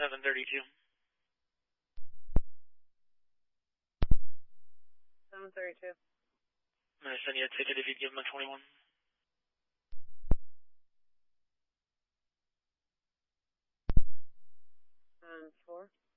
732. 732. I'm going to send you a ticket if you'd give him a 21. Four.